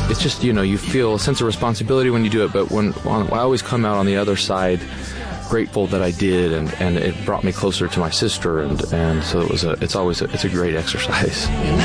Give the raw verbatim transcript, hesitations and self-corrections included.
it's just, you know, you feel a sense of responsibility when you do it, but when, when I always come out on the other side grateful that I did, and, and it brought me closer to my sister, and, and so it was a, it's always a, it's a great exercise.